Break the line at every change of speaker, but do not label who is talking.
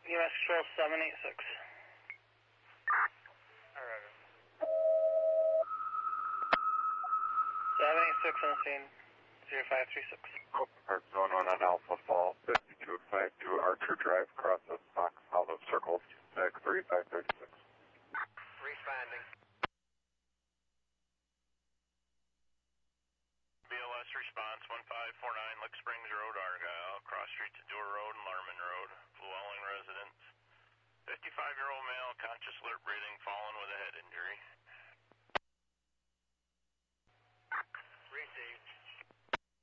US Control 786.
Alright.
786 on the scene. 0536.
Park Zone 1 on Alpha Fall, 5252 Archer Drive, crosses Fox Hollow Circle, 3536.
Responding.
BLS response 1549 Lick Springs Road, Argyle, cross street to Dewar Road and Larman Road, Llewellyn residence. 55-year-old male, conscious, alert, breathing, fallen with a head injury.